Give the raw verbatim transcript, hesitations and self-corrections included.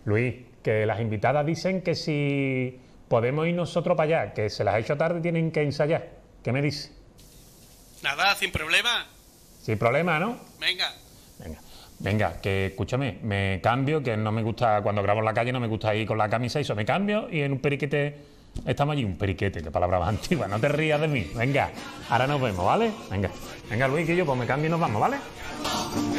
Luis, que las invitadas dicen que si podemos ir nosotros para allá, que se las ha hecho tarde y tienen que ensayar. ¿Qué me dice? Nada, sin problema. Sin problema, ¿no? Venga. Venga, venga, que escúchame, me cambio, que no me gusta, cuando grabo en la calle no me gusta ir con la camisa y eso, me cambio y en un periquete estamos allí. Un periquete, qué palabra más antigua, no te rías de mí. Venga, ahora nos vemos, ¿vale? Venga, venga Luis, que yo pues me cambio y nos vamos, ¿vale?